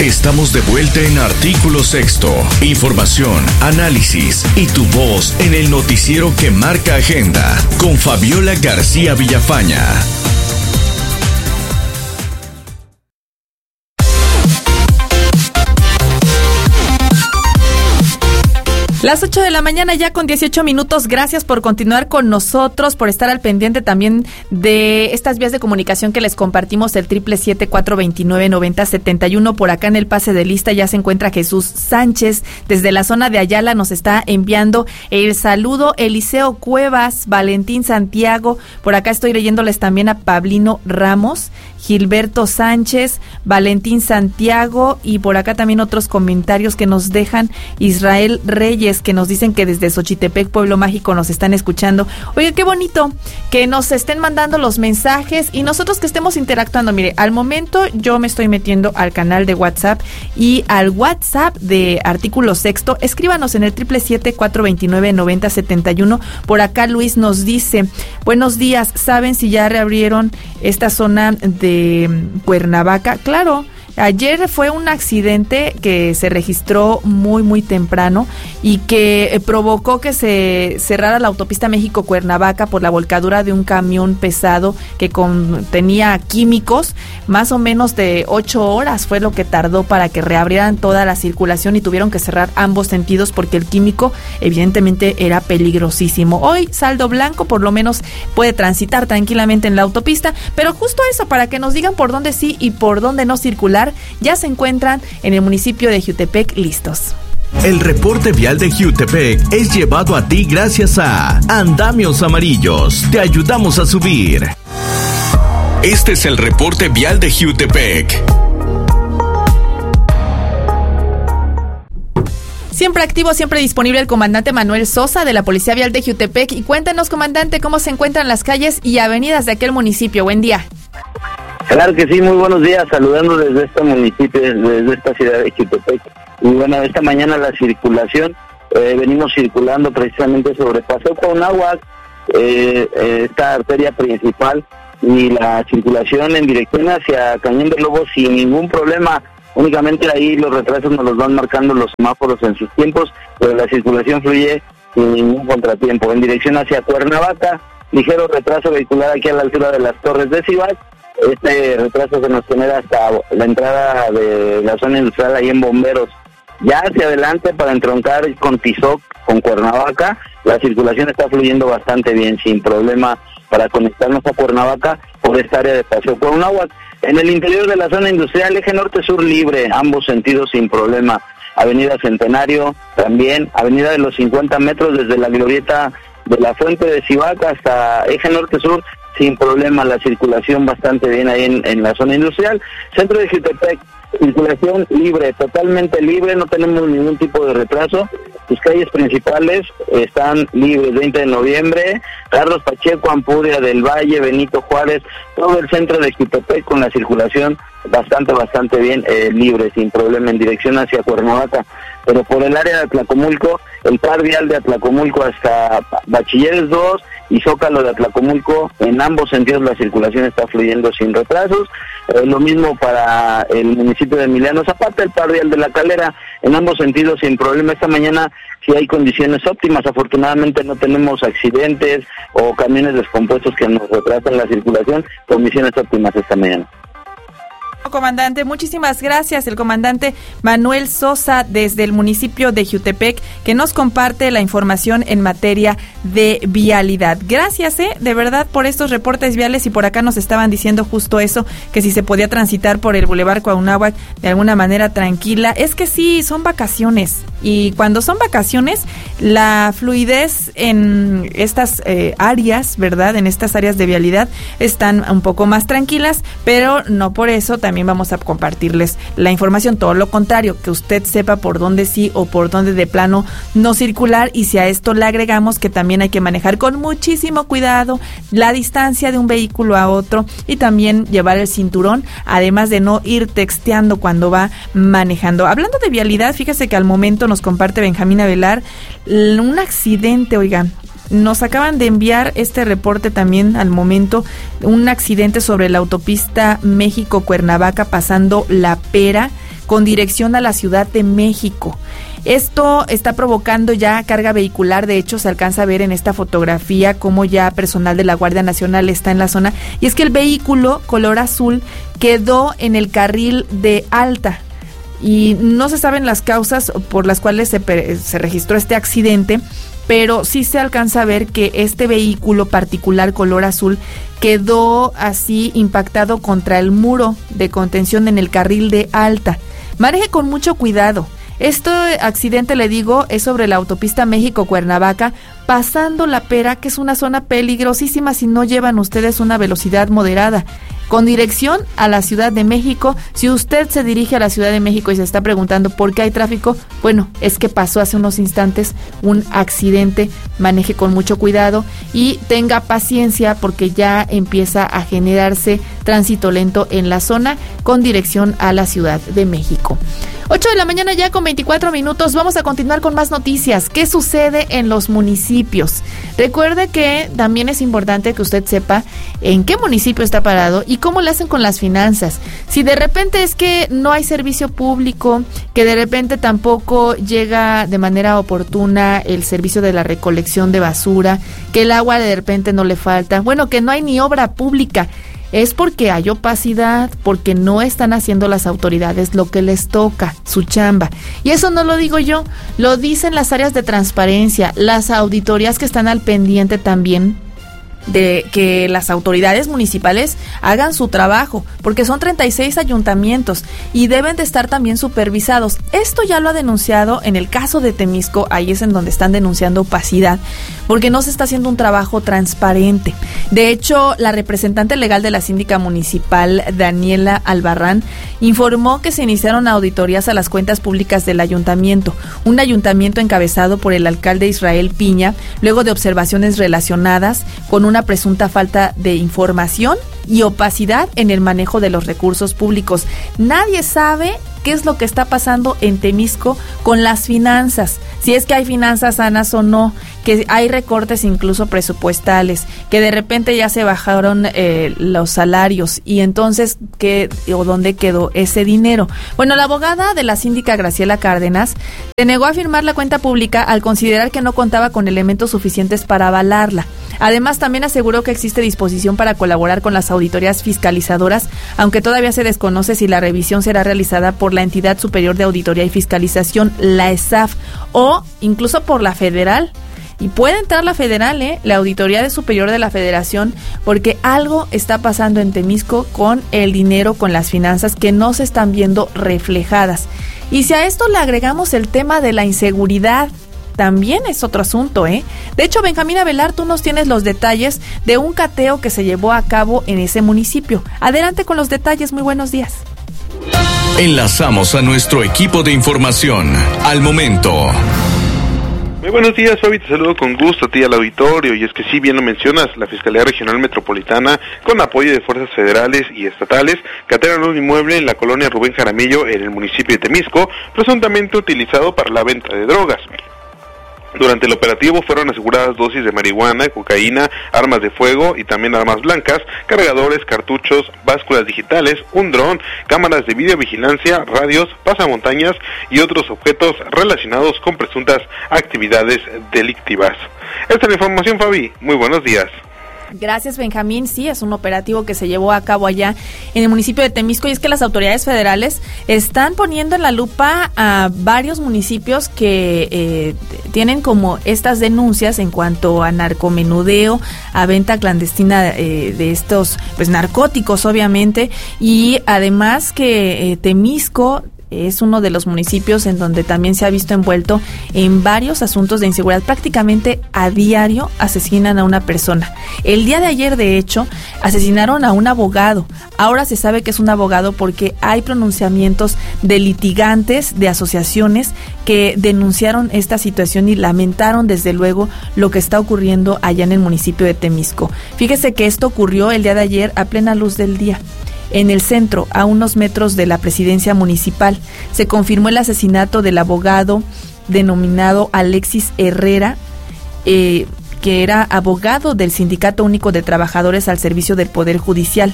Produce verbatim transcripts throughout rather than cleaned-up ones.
Estamos de vuelta en Artículo Sexto. Información, análisis y tu voz en el noticiero que marca agenda con Fabiola García Villafaña. Las ocho de la mañana ya con dieciocho minutos. Gracias por continuar con nosotros, por estar al pendiente también de estas vías de comunicación que les compartimos, el triple siete cuatro veintinueve noventa setenta y uno. Por acá en el pase de lista ya se encuentra Jesús Sánchez desde la zona de Ayala, nos está enviando el saludo. Eliseo Cuevas, Valentín Santiago, por acá estoy leyéndoles también a Pablino Ramos, Gilberto Sánchez, Valentín Santiago, y por acá también otros comentarios que nos dejan. Israel Reyes, que nos dicen que desde Xochitepec, Pueblo Mágico, nos están escuchando. Oye, qué bonito que nos estén mandando los mensajes y nosotros que estemos interactuando. Mire, al momento yo me estoy metiendo al canal de WhatsApp y al WhatsApp de Artículo Sexto. Escríbanos en el triple siete cuatro veintinueve noventa setenta y uno. Por acá Luis nos dice: buenos días, ¿saben si ya reabrieron esta zona de Cuernavaca? Claro. Ayer fue un accidente que se registró muy, muy temprano y que provocó que se cerrara la autopista México-Cuernavaca por la volcadura de un camión pesado que contenía químicos. Más o menos de ocho horas fue lo que tardó para que reabrieran toda la circulación y tuvieron que cerrar ambos sentidos porque el químico evidentemente era peligrosísimo. Hoy saldo blanco, por lo menos puede transitar tranquilamente en la autopista, pero justo eso, para que nos digan por dónde sí y por dónde no circular, ya se encuentran en el municipio de Jiutepec listos. El reporte vial de Jiutepec es llevado a ti gracias a Andamios Amarillos. Te ayudamos a subir. Este es el reporte vial de Jiutepec. Siempre activo, siempre disponible el comandante Manuel Sosa de la Policía Vial de Jiutepec. Y cuéntanos, comandante, cómo se encuentran las calles y avenidas de aquel municipio. Buen día. Claro que sí, muy buenos días, saludando desde este municipio, desde esta ciudad de Jiutepec. Y bueno, esta mañana la circulación, eh, venimos circulando precisamente sobre Paseo Cuauhnáhuac, eh, eh, esta arteria principal, y la circulación en dirección hacia Cañón de Lobo sin ningún problema. Únicamente ahí los retrasos nos los van marcando los semáforos en sus tiempos, pero la circulación fluye sin ningún contratiempo. En dirección hacia Cuernavaca, ligero retraso vehicular aquí a la altura de las Torres de Cibac. Este retraso se nos genera hasta la entrada de la zona industrial ahí en Bomberos. Ya hacia adelante, para entroncar con Tizoc, con Cuernavaca, la circulación está fluyendo bastante bien, sin problema, para conectarnos a Cuernavaca por esta área de Paseo Cuauhnáhuac. En el interior de la zona industrial, eje norte-sur libre, ambos sentidos sin problema. Avenida Centenario también, avenida de los cincuenta metros desde la glorieta de la Fuente de Cibac hasta eje norte-sur, sin problema, la circulación bastante bien ahí en, en la zona industrial. Centro de Jiutepec, circulación libre, totalmente libre, no tenemos ningún tipo de retraso. Sus calles principales están libres: veinte de noviembre, Carlos Pacheco, Ampudia del Valle, Benito Juárez, todo el centro de Jiutepec con la circulación bastante, bastante bien, eh, libre, sin problema, en dirección hacia Cuernavaca. Pero por el área de Atlacomulco, el par vial de Atlacomulco hasta Bachilleres dos y Zócalo de Atlacomulco, en ambos sentidos la circulación está fluyendo sin retrasos. Eh, lo mismo para el municipio de Emiliano Zapata, el par vial de La Calera, en ambos sentidos sin problema. Esta mañana sí hay condiciones óptimas, afortunadamente no tenemos accidentes o camiones descompuestos que nos retrasan la circulación, condiciones óptimas esta mañana. Comandante, muchísimas gracias. El comandante Manuel Sosa desde el municipio de Jiutepec, que nos comparte la información en materia de vialidad. Gracias, eh, de verdad, por estos reportes viales. Y por acá nos estaban diciendo justo eso, que si se podía transitar por el Boulevard Cuauhnáhuac de alguna manera tranquila. Es que sí, son vacaciones, y cuando son vacaciones la fluidez en estas eh, áreas, ¿verdad? En estas áreas de vialidad están un poco más tranquilas, pero no por eso también También vamos a compartirles la información, todo lo contrario, que usted sepa por dónde sí o por dónde de plano no circular. Y si a esto le agregamos que también hay que manejar con muchísimo cuidado la distancia de un vehículo a otro y también llevar el cinturón, además de no ir texteando cuando va manejando. Hablando de vialidad, fíjese que al momento nos comparte Benjamín Avelar un accidente, oigan. Nos acaban de enviar este reporte también al momento, un accidente sobre la autopista México-Cuernavaca pasando La Pera, con dirección a la Ciudad de México. Esto está provocando ya carga vehicular. De hecho, se alcanza a ver en esta fotografía cómo ya personal de la Guardia Nacional está en la zona. Y es que el vehículo color azul quedó en el carril de alta. Y no se saben las causas por las cuales se, se registró este accidente, pero sí se alcanza a ver que este vehículo particular color azul quedó así impactado contra el muro de contención en el carril de alta. Maneje con mucho cuidado. Este accidente, le digo, es sobre la autopista México-Cuernavaca, pasando La Pera, que es una zona peligrosísima si no llevan ustedes una velocidad moderada, con dirección a la Ciudad de México. Si usted se dirige a la Ciudad de México y se está preguntando por qué hay tráfico, bueno, es que pasó hace unos instantes un accidente. Maneje con mucho cuidado y tenga paciencia porque ya empieza a generarse tránsito lento en la zona con dirección a la Ciudad de México. ocho de la mañana ya con veinticuatro minutos. Vamos a continuar con más noticias. ¿Qué sucede en los municipios? Recuerde que también es importante que usted sepa en qué municipio está parado y cómo le hacen con las finanzas. Si de repente es que no hay servicio público, que de repente tampoco llega de manera oportuna el servicio de la recolección de basura, que el agua de repente no le falta, bueno, que no hay ni obra pública, es porque hay opacidad, porque no están haciendo las autoridades lo que les toca, su chamba. Y eso no lo digo yo, lo dicen las áreas de transparencia, las auditorías que están al pendiente también de que las autoridades municipales hagan su trabajo, porque son treinta y seis ayuntamientos y deben de estar también supervisados. Esto ya lo ha denunciado en el caso de Temisco, ahí es en donde están denunciando opacidad, porque no se está haciendo un trabajo transparente. De hecho, la representante legal de la síndica municipal, Daniela Albarrán, informó que se iniciaron auditorías a las cuentas públicas del ayuntamiento, un ayuntamiento encabezado por el alcalde Israel Piña, luego de observaciones relacionadas con un una presunta falta de información y opacidad en el manejo de los recursos públicos. Nadie sabe qué es lo que está pasando en Temisco con las finanzas, si es que hay finanzas sanas o no, que hay recortes incluso presupuestales, que de repente ya se bajaron eh, los salarios y entonces ¿qué o dónde quedó ese dinero? Bueno, la abogada de la síndica Graciela Cárdenas se negó a firmar la cuenta pública al considerar que no contaba con elementos suficientes para avalarla. Además, también aseguró que existe disposición para colaborar con las auditorías fiscalizadoras, aunque todavía se desconoce si la revisión será realizada por la Entidad Superior de Auditoría y Fiscalización, la E S A F, o incluso por la federal. Y puede entrar la federal, ¿eh? la Auditoría Superior de la Federación, porque algo está pasando en Temisco con el dinero, con las finanzas que no se están viendo reflejadas. Y si a esto le agregamos el tema de la inseguridad, también es otro asunto, ¿eh? De hecho, Benjamín Avelar, tú nos tienes los detalles de un cateo que se llevó a cabo en ese municipio. Adelante con los detalles, muy buenos días. Enlazamos a nuestro equipo de información al momento. Muy buenos días, Fabi, te saludo con gusto a ti al auditorio, y es que sí, bien lo mencionas, la Fiscalía Regional Metropolitana, con apoyo de fuerzas federales y estatales, catearon un inmueble en la colonia Rubén Jaramillo, en el municipio de Temisco, presuntamente utilizado para la venta de drogas. Durante el operativo fueron aseguradas dosis de marihuana, cocaína, armas de fuego y también armas blancas, cargadores, cartuchos, básculas digitales, un dron, cámaras de videovigilancia, radios, pasamontañas y otros objetos relacionados con presuntas actividades delictivas. Esta es la información, Fabi. Muy buenos días. Gracias, Benjamín. Sí, es un operativo que se llevó a cabo allá en el municipio de Temisco, y es que las autoridades federales están poniendo en la lupa a varios municipios que eh, tienen como estas denuncias en cuanto a narcomenudeo, a venta clandestina eh, de estos pues narcóticos, obviamente, y además que eh, Temisco es uno de los municipios en donde también se ha visto envuelto en varios asuntos de inseguridad. Prácticamente a diario asesinan a una persona. El día de ayer, de hecho, asesinaron a un abogado. Ahora se sabe que es un abogado porque hay pronunciamientos de litigantes, de asociaciones que denunciaron esta situación y lamentaron desde luego lo que está ocurriendo allá en el municipio de Temisco. Fíjese que esto ocurrió el día de ayer a plena luz del día. En el centro, a unos metros de la presidencia municipal, se confirmó el asesinato del abogado denominado Alexis Herrera, eh, que era abogado del Sindicato Único de Trabajadores al servicio del Poder Judicial.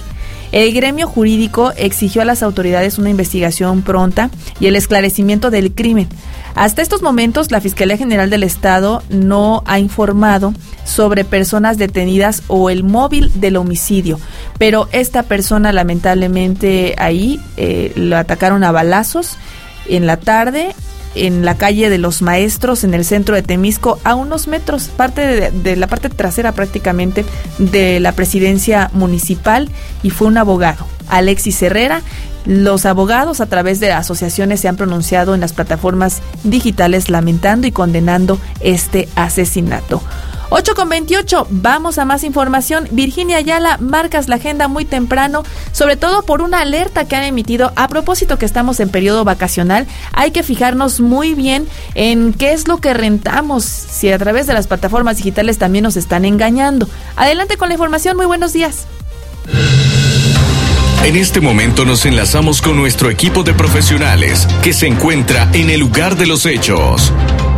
El gremio jurídico exigió a las autoridades una investigación pronta y el esclarecimiento del crimen. Hasta estos momentos, la Fiscalía General del Estado no ha informado sobre personas detenidas o el móvil del homicidio, pero esta persona lamentablemente ahí eh, lo atacaron a balazos en la tarde en la calle de los Maestros, en el centro de Temisco, a unos metros, parte de, de la parte trasera prácticamente de la presidencia municipal, y fue un abogado, Alexis Herrera. Los abogados a través de asociaciones se han pronunciado en las plataformas digitales lamentando y condenando este asesinato. ocho con veintiocho, vamos a más información. Virginia Ayala, marcas la agenda muy temprano, sobre todo por una alerta que han emitido. A propósito que estamos en periodo vacacional, hay que fijarnos muy bien en qué es lo que rentamos, si a través de las plataformas digitales también nos están engañando. Adelante con la información, muy buenos días. En este momento nos enlazamos con nuestro equipo de profesionales que se encuentra en el lugar de los hechos.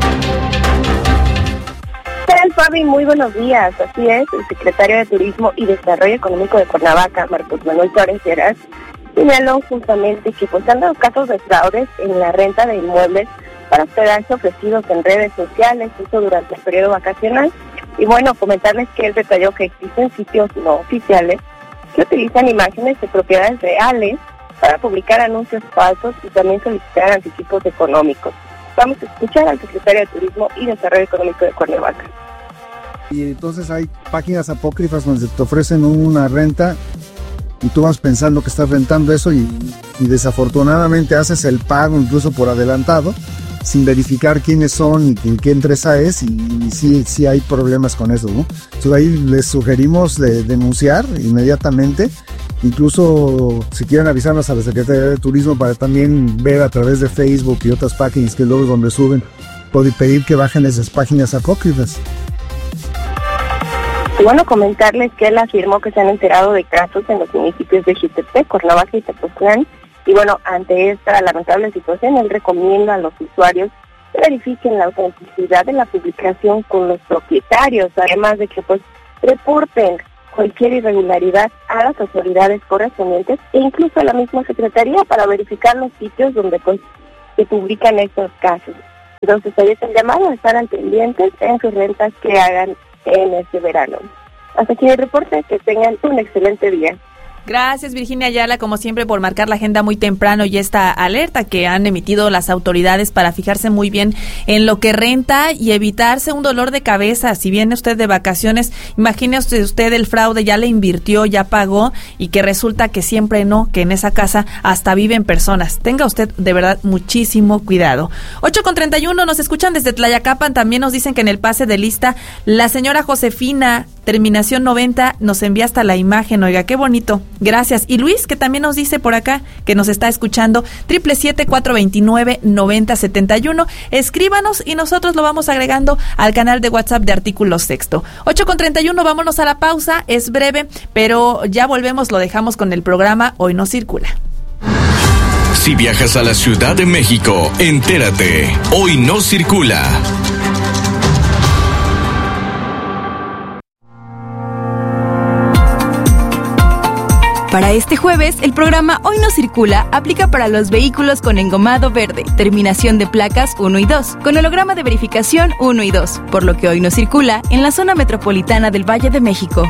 Fabi, muy buenos días. Así es, el secretario de Turismo y Desarrollo Económico de Cuernavaca, Marcos Manuel Torres Lleras, señaló justamente que pues han dado casos de fraudes en la renta de inmuebles para hospedarse ofrecidos en redes sociales, esto durante el periodo vacacional. Y bueno, comentarles que él detalló que existen sitios no oficiales que utilizan imágenes de propiedades reales para publicar anuncios falsos y también solicitar anticipos económicos. Vamos a escuchar al secretario de Turismo y Desarrollo Económico de Cuernavaca. Y entonces hay páginas apócrifas donde te ofrecen una renta y tú vas pensando que estás rentando eso y, y desafortunadamente haces el pago incluso por adelantado sin verificar quiénes son y en qué empresa es, y, y sí, sí hay problemas con eso, ¿no? Entonces ahí les sugerimos de denunciar inmediatamente, incluso si quieren avisarnos a la Secretaría de Turismo para también ver a través de Facebook y otras páginas que luego donde suben, pueden pedir que bajen esas páginas apócrifas. Y bueno, comentarles que él afirmó que se han enterado de casos en los municipios de Jiutepec, Cuernavaca y Tepoztlán. Y bueno, ante esta lamentable situación, él recomienda a los usuarios que verifiquen la autenticidad de la publicación con los propietarios, además de que pues reporten cualquier irregularidad a las autoridades correspondientes e incluso a la misma Secretaría para verificar los sitios donde pues se publican estos casos. Entonces, ahí es el llamado a estar al pendientes en sus rentas que hagan en este verano. Hasta aquí el reporte, que tengan un excelente día. Gracias, Virginia Ayala, como siempre, por marcar la agenda muy temprano y esta alerta que han emitido las autoridades para fijarse muy bien en lo que renta y evitarse un dolor de cabeza. Si viene usted de vacaciones, imagínese usted el fraude, ya le invirtió, ya pagó y que resulta que siempre no, que en esa casa hasta viven personas. Tenga usted de verdad muchísimo cuidado. ocho con treinta y uno, nos escuchan desde Tlayacapan, también nos dicen que en el pase de lista la señora Josefina, terminación noventa, nos envía hasta la imagen. Oiga, qué bonito. Gracias. Y Luis, que también nos dice por acá que nos está escuchando, triple siete cuatro veintinueve noventa setenta y uno. Escríbanos y nosotros lo vamos agregando al canal de WhatsApp de Artículo Sexto. ocho con treinta y uno, vámonos a la pausa. Es breve, pero ya volvemos, lo dejamos con el programa Hoy No Circula. Si viajas a la Ciudad de México, entérate. Hoy No Circula. Para este jueves, el programa Hoy No Circula aplica para los vehículos con engomado verde, terminación de placas uno y dos, con holograma de verificación uno y dos, por lo que hoy no circula en la zona metropolitana del Valle de México.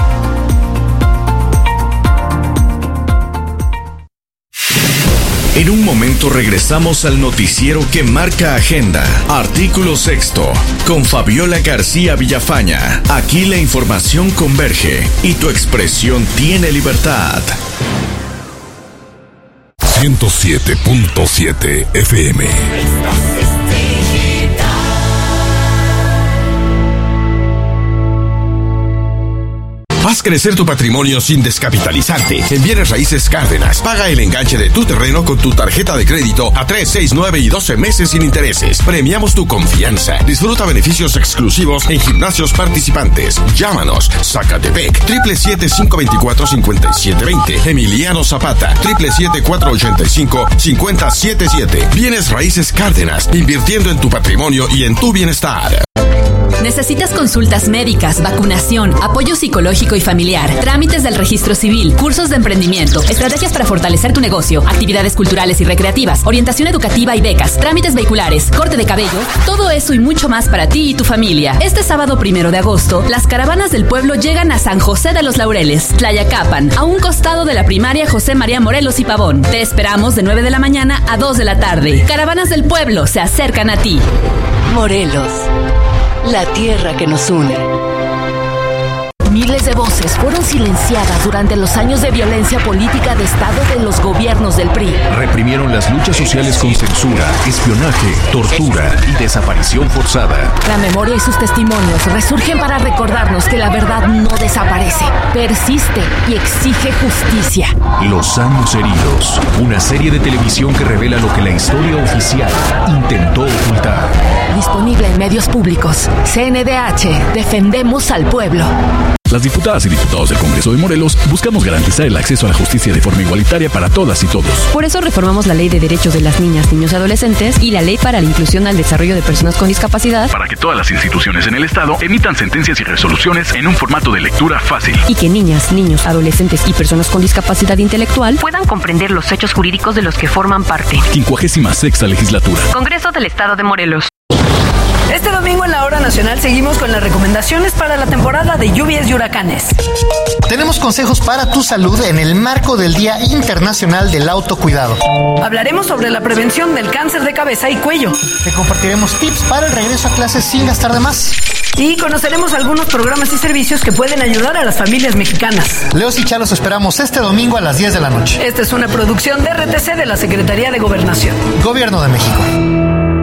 En un momento regresamos al noticiero que marca agenda. Artículo Sexto, con Fabiola García Villafaña. Aquí la información converge y tu expresión tiene libertad. ciento siete punto siete F M. Haz crecer tu patrimonio sin descapitalizarte. En Bienes Raíces Cárdenas, paga el enganche de tu terreno con tu tarjeta de crédito a tres, seis, nueve y doce meses sin intereses. Premiamos tu confianza. Disfruta beneficios exclusivos en gimnasios participantes. Llámanos. Zacatepec, triple siete cinco veinticuatro cincuenta y siete veinte. Emiliano Zapata, triple siete cuatro ochenta y cinco cincuenta setenta y siete. Bienes Raíces Cárdenas, invirtiendo en tu patrimonio y en tu bienestar. ¿Necesitas consultas médicas, vacunación, apoyo psicológico y familiar, trámites del registro civil, cursos de emprendimiento, estrategias para fortalecer tu negocio, actividades culturales y recreativas, orientación educativa y becas, trámites vehiculares, corte de cabello? Todo eso y mucho más para ti y tu familia. Este sábado primero de agosto, las caravanas del pueblo llegan a San José de los Laureles, Tlayacapan, a un costado de la primaria José María Morelos y Pavón. Te esperamos de nueve de la mañana a dos de la tarde. Caravanas del pueblo se acercan a ti. Morelos, la tierra que nos une. Miles de voces fueron silenciadas durante los años de violencia política de Estado de los gobiernos del P R I. Reprimieron las luchas sociales con censura, espionaje, tortura y desaparición forzada. La memoria y sus testimonios resurgen para recordarnos que la verdad no desaparece, persiste y exige justicia. Los años heridos, una serie de televisión que revela lo que la historia oficial intentó ocultar. Disponible en medios públicos. C N D H, defendemos al pueblo. Las diputadas y diputados del Congreso de Morelos buscamos garantizar el acceso a la justicia de forma igualitaria para todas y todos. Por eso reformamos la Ley de Derechos de las Niñas, Niños y Adolescentes y la Ley para la Inclusión al Desarrollo de Personas con Discapacidad, para que todas las instituciones en el Estado emitan sentencias y resoluciones en un formato de lectura fácil. Y que niñas, niños, adolescentes y personas con discapacidad intelectual puedan comprender los hechos jurídicos de los que forman parte. quincuagésima sexta Legislatura. Congreso del Estado de Morelos. Este domingo en la Hora Nacional seguimos con las recomendaciones para la temporada de lluvias y huracanes. Tenemos consejos para tu salud en el marco del Día Internacional del Autocuidado. Hablaremos sobre la prevención del cáncer de cabeza y cuello. Te compartiremos tips para el regreso a clases sin gastar de más. Y conoceremos algunos programas y servicios que pueden ayudar a las familias mexicanas. Leos y Chalos esperamos este domingo a las diez de la noche. Esta es una producción de R T C de la Secretaría de Gobernación. Gobierno de México.